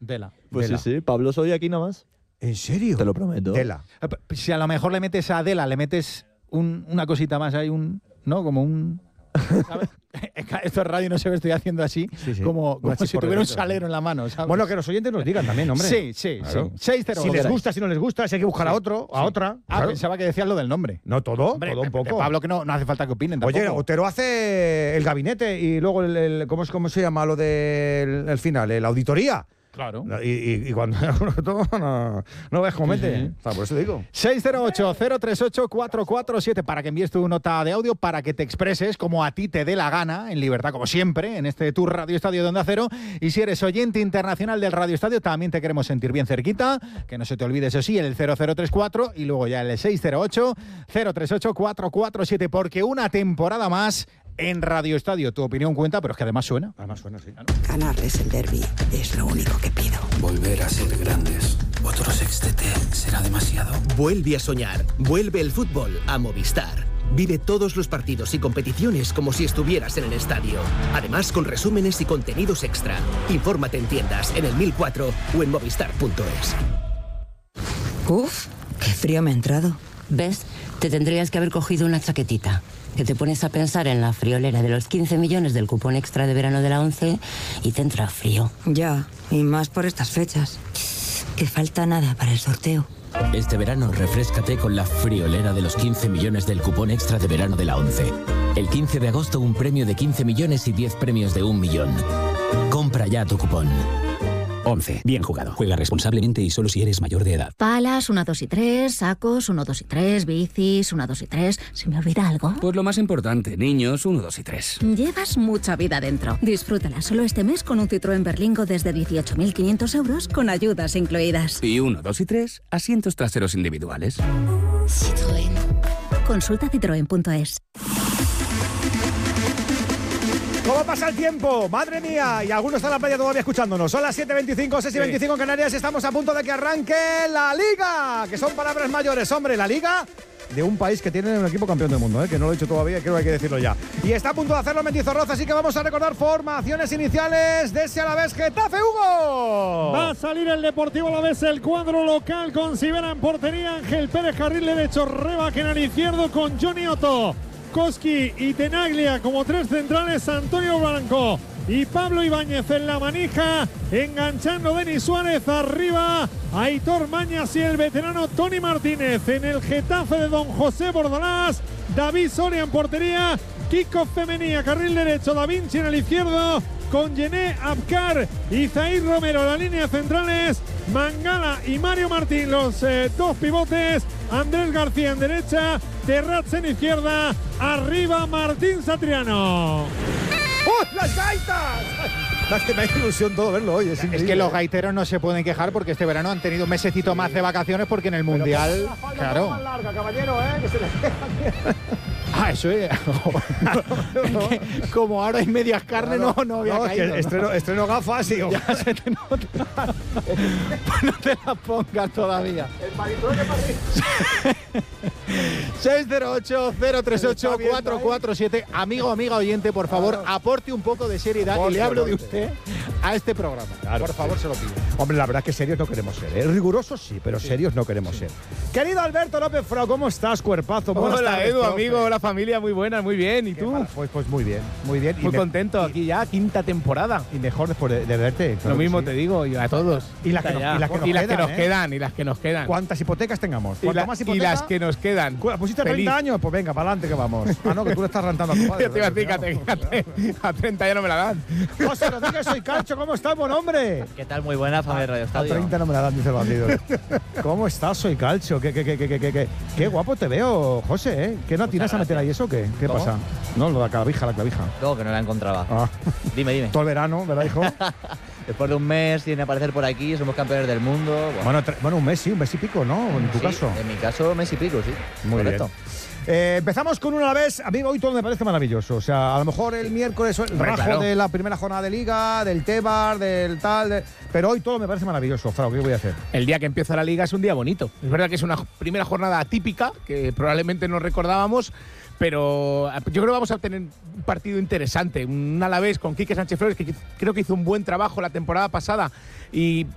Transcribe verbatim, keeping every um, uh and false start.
Dela. Pues Dela. sí, sí. Pablo soy aquí nada más. ¿En serio? Te lo prometo. Dela. Si a lo mejor le metes a Dela, le metes un, una cosita más, hay un, ¿no? Como un... ¿sabes? Esto es radio, no sé, estoy haciendo así, Sí, sí. como, como Una si chisporra tuviera un dentro. salero en la mano, ¿sabes? Bueno, que los oyentes nos digan también, hombre. Sí, sí, Claro. sí. seis cero Si ocho. les gusta, si no les gusta, si hay que buscar a otro, a Sí. otra. Ah, claro. pensaba que decías lo del nombre. No todo, Hombre, todo un de- de poco. Pablo, que no, no hace falta que opinen tampoco. Oye, Otero hace el gabinete y luego el, el- ¿cómo, es, ¿cómo se llama lo del el final? La auditoría. Claro. Y, y, y cuando todo no, no ves cómo mete. Sí, sí. O sea, por eso digo. seis cero ocho, cero tres ocho, cuatro cuatro siete para que envíes tu nota de audio, para que te expreses como a ti te dé la gana, en libertad como siempre, en este Tour Radio Estadio de Onda Cero. Y si eres oyente internacional del Radio Estadio, también te queremos sentir bien cerquita, que no se te olvide, eso sí, el cero cero tres cuatro y luego ya el seis cero ocho, cero tres ocho, cuatro cuatro siete, porque una temporada más en Radio Estadio. Tu opinión cuenta, pero es que además suena. Además suena así. Ganarles el derbi es lo único que pido. Volver a ser grandes. Otro sextete será demasiado. Vuelve a soñar. Vuelve el fútbol a Movistar. Vive todos los partidos y competiciones como si estuvieras en el estadio. Además, con resúmenes y contenidos extra. Infórmate en tiendas, en el mil cuatro o en movistar punto es. Uf, qué frío me ha entrado. ¿Ves? Te tendrías que haber cogido una chaquetita. Que te pones a pensar en la friolera de los quince millones del cupón extra de verano de la once y te entra frío. Ya, y más por estas fechas. Que falta nada para el sorteo. Este verano refréscate con la friolera de los quince millones del cupón extra de verano de la once. El quince de agosto un premio de quince millones y diez premios de un millón. Compra ya tu cupón. once. Bien jugado. Juega responsablemente y solo si eres mayor de edad. Palas, uno, dos y tres, sacos, uno, dos y tres, bicis, uno, dos y tres. ¿Se me olvida algo? Pues lo más importante, niños, uno, dos y tres. Llevas mucha vida dentro. Disfrútala solo este mes con un Citroën Berlingo desde dieciocho mil quinientos euros con ayudas incluidas. Y uno, dos y tres, asientos traseros individuales. Citroën. Consulta citroen punto es. ¿Cómo pasa el tiempo? ¡Madre mía! Y algunos están en la playa todavía escuchándonos. Son las siete veinticinco, seis y veinticinco en Canarias. Estamos a punto de que arranque la Liga, que son palabras mayores. Hombre, la Liga de un país que tiene un equipo campeón del mundo, ¿eh? Que no lo he dicho todavía, creo que hay que decirlo ya. Y está a punto de hacerlo Mendizorroza, así que vamos a recordar formaciones iniciales de ese Alavés Getafe. ¡Hugo! Va a salir el Deportivo Alavés, el cuadro local con Sivera en portería, Ángel Pérez carril derecho, Rebaque en el izquierdo con Johnny Otto, Koski y Tenaglia como tres centrales, Antonio Blanco y Pablo Ibáñez en la manija, enganchando Denis Suárez arriba, Aitor Mañas y el veterano Tony Martínez. En el Getafe de Don José Bordalás, David Soria en portería, Kiko Femenía, carril derecho, Da Vinci en el izquierdo, con Yené Abkar y Zaid Romero, la línea de centrales, Mangala y Mario Martín, los eh, dos pivotes, Andrés García en derecha, Terrats en izquierda, arriba Martín Satriano. ¡Oh, las gaitas! Es que me hace ilusión todo verlo hoy. Es, es que los gaiteros no se pueden quejar porque este verano han tenido un mesecito más de vacaciones porque en el Mundial... Claro. Más larga, caballero, ¿eh? Que se le... Ah, eso es. Como ahora hay medias carne, claro. no, no había no, caído. Es que estreno, ¿no? estreno gafas y... Ya se te nota. Pues no te las pongas todavía. El maritrón de Madrid. seis cero ocho, cero tres ocho, cuatro cuatro siete. Amigo, amiga oyente, por favor, claro, aporte un poco de seriedad y le hablo de usted a este programa. Claro, por favor, sí. Se lo pido. Hombre, la verdad es que serios no queremos ser, ¿eh? Rigurosos sí, pero sí. serios no queremos sí. ser. Querido Alberto López Frau, ¿cómo estás, cuerpazo? Buenas Hola, tardes, Edu, profe. amigo, hola familia, muy buena, muy bien. ¿Y tú? Pues, pues muy bien, muy bien. Muy y contento, me, aquí ya, quinta temporada. Y mejor después de, de verte. Claro. Lo mismo sí. te digo, y a todos. Y las que, nos, y las que nos, y las quedan, que nos ¿eh? quedan, y las que nos quedan. ¿Cuántas hipotecas tengamos? Y, la, más hipoteca, y las que nos quedan. ¿Pusiste feliz. treinta años? Pues venga, para adelante que vamos. Ah, no, que tú le estás rentando a tu padre. Yo te iba a decir que a treinta ya no me la dan. José Rodríguez, soy Calcho, ¿cómo estás, buen hombre? ¿Qué tal? Muy buena, familia Radio Estadio. A treinta no me la dan, dice el bandido. ¿Cómo estás, soy Calcho? ¿Qué, qué, qué, qué, qué, qué, qué guapo te veo, José, ¿eh? ¿Qué no atinas a meter ahí eso o qué? ¿Qué ¿Cómo? pasa? No, lo de la clavija, la clavija. No, que no la encontraba. Ah. Dime, dime. Todo el verano, ¿verdad, hijo? Después de un mes sin aparecer por aquí, somos campeones del mundo. Bueno, bueno, bueno un mes sí, un mes y pico, ¿no? En tu sí, caso. En mi caso, mes y pico, sí. Muy correcto. bien. Eh, empezamos con una vez, amigo, hoy todo me parece maravilloso. O sea, a lo mejor el miércoles el rajo claro. de la primera jornada de Liga, del Tebar, del tal, de, pero hoy todo me parece maravilloso. Frau, ¿qué voy a hacer? El día que empieza la Liga es un día bonito. Es verdad que es una primera jornada atípica, que probablemente no recordábamos, pero yo creo que vamos a tener un partido interesante. Un Alavés con Quique Sánchez Flores, que creo que hizo un buen trabajo la temporada pasada y